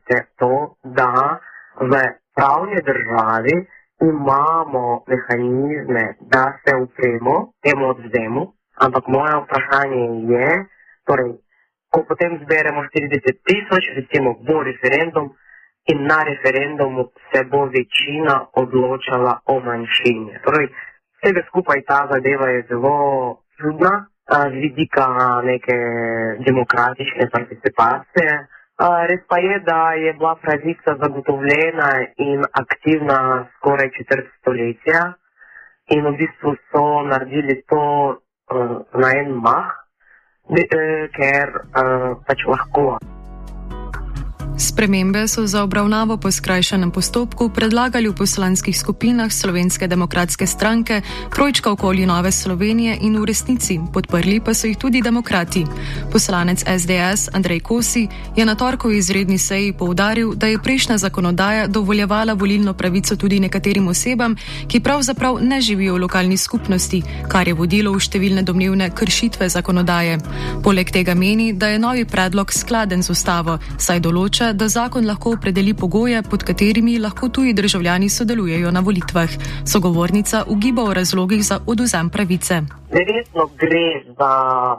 pravice to, da v pravni državi imamo mehanizme, da se upremo temu odvzemu, ampak moje vprašanje je, torej, ko potem zberemo 40,000, recimo bo referendum in na referendumu se bo večina odločala o manjšini. Torej, vsega skupaj ta zadeva je zelo čudna z vidika neke demokratične participacije. Res pa je, da je bila pravica zagotovljena in aktivna skoraj četrt stoletja in v bistvu so naredili to na en mah, ker pač lahko. Spremembe so za obravnavo po skrajšanem postopku predlagali v poslanskih skupinah Slovenske demokratske stranke, trojčka okoli Nove Slovenije in v Resnici, podprli pa so jih tudi demokrati. Poslanec SDS Andrej Kosi je na torkovi izredni seji poudaril, da je prejšnja zakonodaja dovoljevala volilno pravico tudi nekaterim osebam, ki pravzaprav ne živijo v lokalni skupnosti, kar je vodilo v številne domnevne kršitve zakonodaje. Poleg tega meni, da je novi predlog skladen z ustavo, saj določa, da zakon lahko opredeli pogoje, pod katerimi lahko tuji državljani sodelujejo na volitvah. Sogovornica ugiba o razlogih za odvzem pravice. Verjetno gre za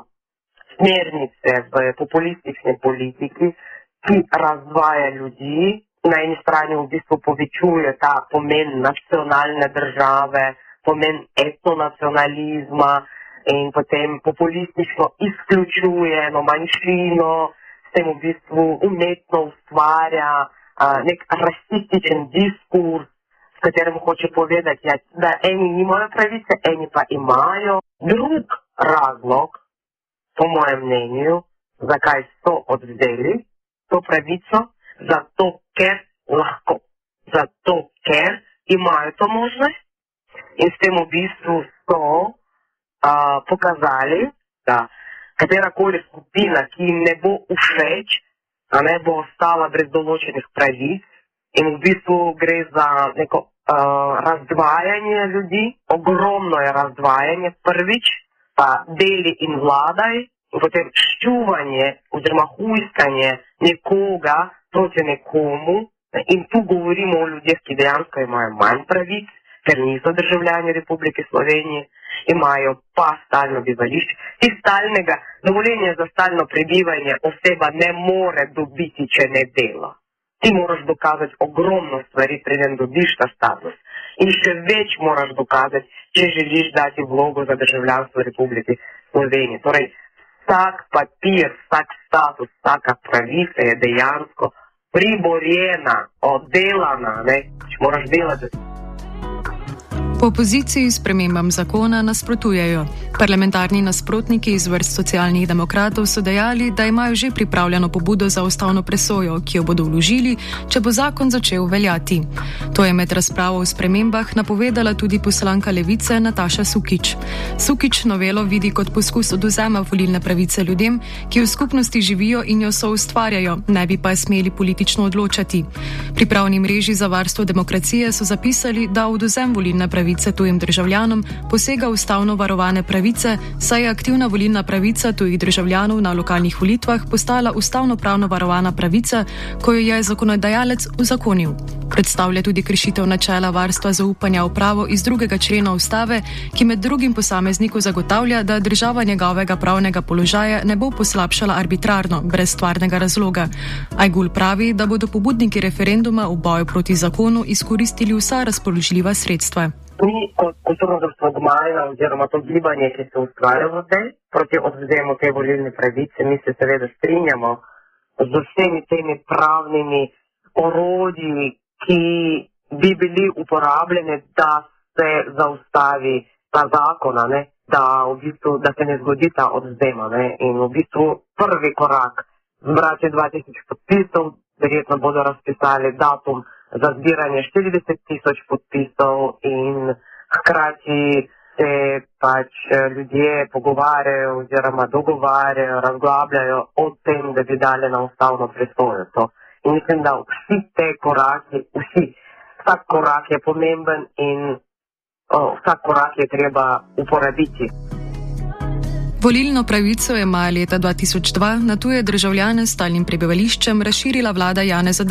smernice v populistični politiki, ki razdvaja ljudi. Na eni strani v bistvu povečuje ta pomen nacionalne države, pomen etnonacionalizma in potem populistično izključuje eno manjšino, s tem v bistvu umetno ustvarja nek rasističen diskurs, s katerim hoče povedati, da eni nimajo pravice, eni pa imajo. Drug razlog, po mojem mnenju, zakaj so odvzeli to pravico, zato ker lahko, zato ker imajo to možnost in s tem v bistvu so pokazali, da katerakoli skupina, ki jim ne bo všeč, ne bo ostala brez določenih pravic in v bistvu gre za neko razdvajanje ljudi, ogromno je razdvajanje prvič, pa deli in vladaj in potem ščuvanje oziroma hujskanje nekoga proti nekomu in tu govorimo o ljudeh, ki dejansko imajo manj pravic, ker niso državljani Republike Slovenije, imajo pa stalno bivališče. Iz stalnega dovoljenja za stalno prebivanje oseba ne more dobiti, če ne dela. Ti moraš dokazati ogromno stvari, preden dobiš ta status. In še več moraš dokazati, če želiš dati vlogo za državljanstvo Republike Slovenije. Torej, vsak papir, vsak status, vsaka pravica je dejansko priborjena, oddelana, ne? Moraš delati. Po opoziciji spremembam zakona nasprotujejo. Parlamentarni nasprotniki iz vrst socialnih demokratov so dejali, da imajo že pripravljeno pobudo za ustavno presojo, ki jo bodo vložili, če bo zakon začel veljati. To je med razpravo o spremembah napovedala tudi poslanka Levice Nataša Sukič. Sukič novelo vidi kot poskus odvzema volilne pravice ljudem, ki v skupnosti živijo in jo soustvarjajo, ne bi pa smeli politično odločati. Pri pravni mreži za varstvo demokracije so zapisali, da odvzem volilne pravice tujim državljanom posega ustavno varovane pravice, saj je aktivna volilna pravica tujih državljanov na lokalnih volitvah postala ustavno pravno varovana pravica, ko jo je zakonodajalec uzakonil. Predstavlja tudi kršitev načela varstva zaupanja v pravo iz 2. člena ustave, ki med drugim posamezniku zagotavlja, da država njegovega pravnega položaja ne bo poslabšala arbitrarno, brez stvarnega razloga. Ajgul pravi, da bodo pobudniki referenduma v boju proti zakonu izkoristili vsa razpoložljiva sredstva. Mi kot kulturno društvo Gmajna oziroma to gibanje, ki se ustvarja v zdaj proti odvzemu te volilne pravice, mi se seveda strinjamo z vsemi temi pravnimi orodji, ki bi bili uporabljeni, da se zaustavi ta zakona, da se ne zgodi ta odvzema. In v bistvu prvi korak zbrati 2000 podpisov, verjetno bodo razpisali datum za zbiranje 40,000 podpisov in hkrati se pač ljudje pogovarjajo oziroma dogovarjajo, razglabljajo o tem, da bi dali na ustavno presojo to. In mislim, da vsi te koraki, vsak korak je pomemben in vsak korak je treba uporabiti. Volilno pravico je maja leta 2002 na tuje državljane s stalnim prebivališčem razširila vlada Janeza